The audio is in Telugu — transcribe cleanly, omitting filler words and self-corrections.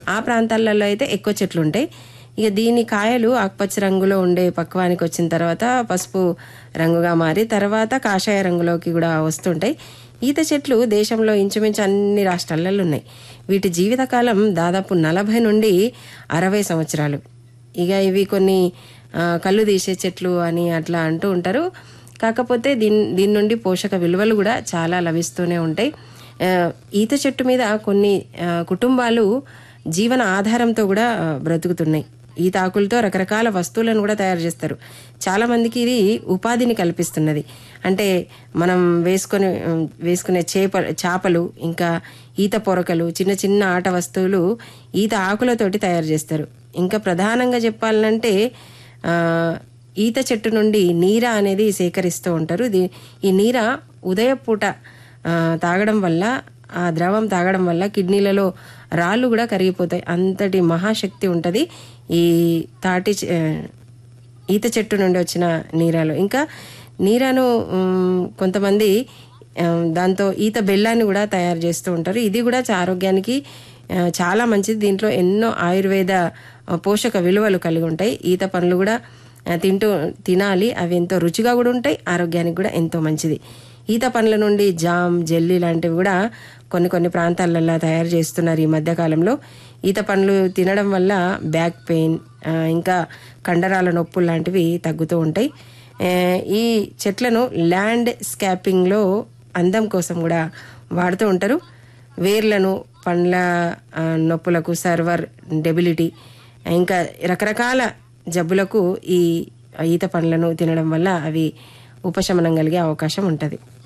ఆ ప్రాంతాలలో అయితే ఎక్కువ చెట్లు ఉంటాయి. ఇక దీని కాయలు ఆకుపచ్చ రంగులో ఉండే పక్వానికి వచ్చిన తర్వాత పసుపు రంగుగా మారి తర్వాత కాషాయ రంగులోకి కూడా వస్తుంటాయి. ఈత చెట్లు దేశంలో ఇంచుమించు అన్ని రాష్ట్రాలలో ఉన్నాయి. వీటి జీవితకాలం దాదాపు 40 నుండి 60 సంవత్సరాలు. ఇక ఇవి కొన్ని కళ్ళు తీసే చెట్లు అని అట్లా అంటూ ఉంటారు. కాకపోతే దీని నుండి పోషక విలువలు కూడా చాలా లభిస్తూనే ఉంటాయి. ఈత చెట్టు మీద కొన్ని కుటుంబాలు జీవన ఆధారంతో కూడా బ్రతుకుతున్నాయి. ఈత ఆకులతో రకరకాల వస్తువులను కూడా తయారు చేస్తారు. చాలా మందికి ఇది ఉపాధిని కల్పిస్తున్నది. అంటే మనం వేసుకునే చేపలు, ఇంకా ఈత పొరకలు, చిన్న చిన్న ఆట వస్తువులు ఈత ఆకులతోటి తయారు చేస్తారు. ఇంకా ప్రధానంగా చెప్పాలంటే ఈత చెట్టు నుండి నీర అనేది సేకరిస్తూ ఉంటారు. ఈ నీర ఉదయపూట తాగడం వల్ల, ఆ ద్రవం తాగడం వల్ల కిడ్నీలలో రాళ్ళు కూడా కరిగిపోతాయి. అంతటి మహాశక్తి ఉంటుంది ఈ ఈత చెట్టు నుండి వచ్చిన నీరాలో. ఇంకా నీరాను కొంతమంది దాంతో ఈత బెల్లాన్ని కూడా తయారు చేస్తూ ఉంటారు. ఇది కూడా ఆరోగ్యానికి చాలా మంచిది. దీంట్లో ఎన్నో ఆయుర్వేద పోషక విలువలు కలిగి ఉంటాయి. ఈత పండ్లు కూడా తినాలి. అవి ఎంతో రుచిగా కూడా ఉంటాయి, ఆరోగ్యానికి కూడా ఎంతో మంచిది. ఈత పండ్ల నుండి జామ్, జెల్లీ లాంటివి కూడా కొన్ని ప్రాంతాలలో తయారు చేస్తున్నారు ఈ మధ్యకాలంలో. ఈత పండ్లు తినడం వల్ల బ్యాక్ పెయిన్, ఇంకా కండరాల నొప్పులు లాంటివి తగ్గుతూ ఉంటాయి. ఈ చెట్లను ల్యాండ్ స్కేపింగ్లో అందం కోసం కూడా వాడుతూ ఉంటారు. వేర్లను పండ్ల నొప్పులకు, సర్వర్ డెబిలిటీ, ఇంకా రకరకాల జబ్బులకు ఈ ఈత పండ్లను తినడం వల్ల అవి ఉపశమనం కలిగే అవకాశం ఉంటుంది.